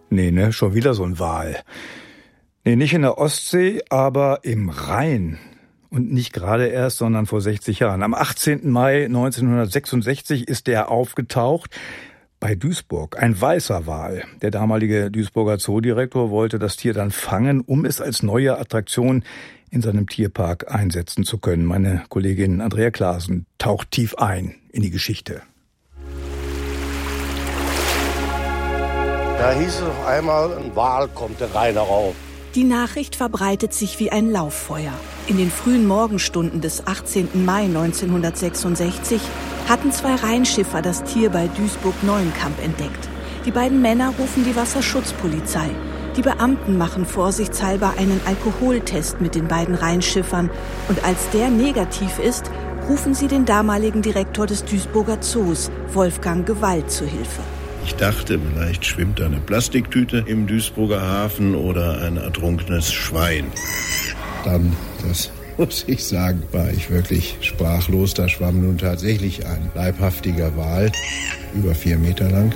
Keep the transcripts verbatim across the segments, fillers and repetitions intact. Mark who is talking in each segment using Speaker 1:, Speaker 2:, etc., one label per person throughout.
Speaker 1: Nee, ne, schon wieder so ein Wal. Nee, nicht in der Ostsee, aber im Rhein. Und nicht gerade erst, sondern vor sechzig Jahren. Am achtzehnten Mai neunzehnhundertsechsundsechzig ist er aufgetaucht bei Duisburg. Ein weißer Wal. Der damalige Duisburger Zoodirektor wollte das Tier dann fangen, um es als neue Attraktion in seinem Tierpark einsetzen zu können. Meine Kollegin Andrea Klaasen taucht tief ein in die Geschichte.
Speaker 2: Da hieß es auf einmal, ein Wal kommt der Rhein herauf.
Speaker 3: Die Nachricht verbreitet sich wie ein Lauffeuer. In den frühen Morgenstunden des achtzehnten Mai neunzehnhundertsechsundsechzig hatten zwei Rheinschiffer das Tier bei Duisburg-Neuenkamp entdeckt. Die beiden Männer rufen die Wasserschutzpolizei. Die Beamten machen vorsichtshalber einen Alkoholtest mit den beiden Rheinschiffern. Und als der negativ ist, rufen sie den damaligen Direktor des Duisburger Zoos, Wolfgang Gewalt, zu Hilfe.
Speaker 4: Ich dachte, vielleicht schwimmt da eine Plastiktüte im Duisburger Hafen oder ein ertrunkenes Schwein. Dann, das muss ich sagen, war ich wirklich sprachlos. Da schwamm nun tatsächlich ein leibhaftiger Wal, über vier Meter lang.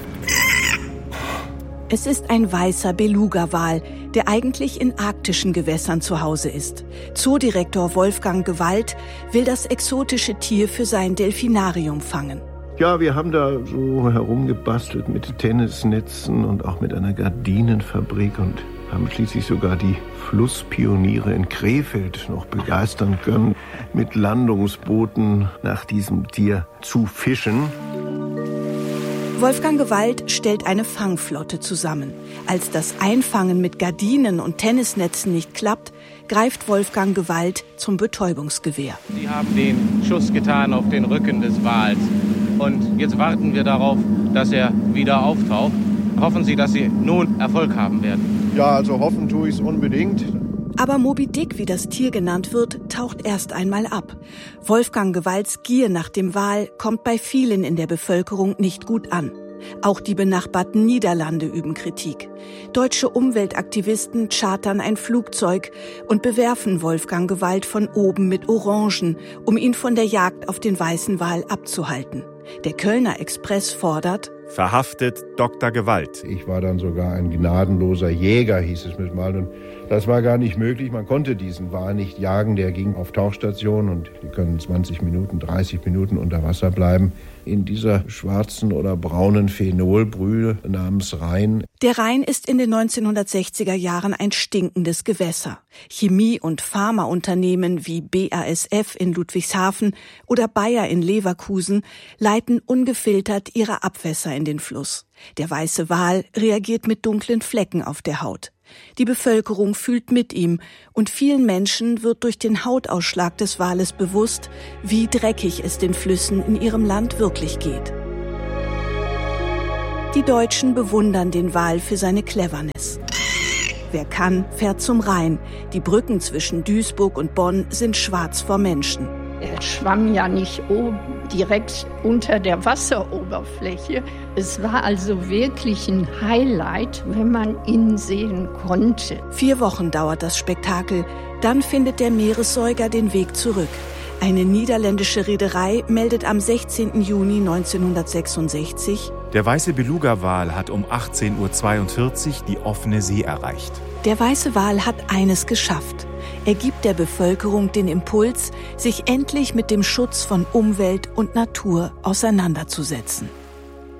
Speaker 3: Es ist ein weißer Beluga-Wal, der eigentlich in arktischen Gewässern zu Hause ist. Zoodirektor Wolfgang Gewalt will das exotische Tier für sein Delfinarium fangen.
Speaker 5: Ja, wir haben da so herumgebastelt mit Tennisnetzen und auch mit einer Gardinenfabrik und haben schließlich sogar die Flusspioniere in Krefeld noch begeistern können, mit Landungsbooten nach diesem Tier zu fischen.
Speaker 3: Wolfgang Gewalt stellt eine Fangflotte zusammen. Als das Einfangen mit Gardinen und Tennisnetzen nicht klappt, greift Wolfgang Gewalt zum Betäubungsgewehr.
Speaker 6: Sie haben den Schuss getan auf den Rücken des Wals. Und jetzt warten wir darauf, dass er wieder auftaucht. Hoffen Sie, dass Sie nun Erfolg haben werden.
Speaker 5: Ja, also hoffen tue ich es unbedingt.
Speaker 3: Aber Moby Dick, wie das Tier genannt wird, taucht erst einmal ab. Wolfgang Gewalts Gier nach dem Wal kommt bei vielen in der Bevölkerung nicht gut an. Auch die benachbarten Niederlande üben Kritik. Deutsche Umweltaktivisten chartern ein Flugzeug und bewerfen Wolfgang Gewalt von oben mit Orangen, um ihn von der Jagd auf den weißen Wal abzuhalten. Der Kölner Express fordert:
Speaker 7: Verhaftet Doktor Gewalt.
Speaker 4: Ich war dann sogar ein gnadenloser Jäger, hieß es mit mal. Und das war gar nicht möglich. Man konnte diesen Wal nicht jagen. Der ging auf Tauchstation und die können zwanzig Minuten, dreißig Minuten unter Wasser bleiben. In dieser schwarzen oder braunen Phenolbrühe namens Rhein.
Speaker 3: Der Rhein ist in den neunzehnhundertsechziger Jahren ein stinkendes Gewässer. Chemie- und Pharmaunternehmen wie B A S F in Ludwigshafen oder Bayer in Leverkusen leiten ungefiltert ihre Abwässer in den Fluss. Der weiße Wal reagiert mit dunklen Flecken auf der Haut. Die Bevölkerung fühlt mit ihm und vielen Menschen wird durch den Hautausschlag des Wales bewusst, wie dreckig es den Flüssen in ihrem Land wirklich geht. Die Deutschen bewundern den Wal für seine Cleverness. Wer kann, fährt zum Rhein. Die Brücken zwischen Duisburg und Bonn sind schwarz vor Menschen.
Speaker 8: Er schwamm ja nicht oben, direkt unter der Wasseroberfläche. Es war also wirklich ein Highlight, wenn man ihn sehen konnte.
Speaker 3: Vier Wochen dauert das Spektakel. Dann findet der Meeressäuger den Weg zurück. Eine niederländische Reederei meldet am sechzehnten Juni neunzehnhundertsechsundsechzig:
Speaker 7: Der weiße Beluga-Wal hat um achtzehn Uhr zweiundvierzig die offene See erreicht.
Speaker 3: Der weiße Wal hat eines geschafft. Er gibt der Bevölkerung den Impuls, sich endlich mit dem Schutz von Umwelt und Natur auseinanderzusetzen.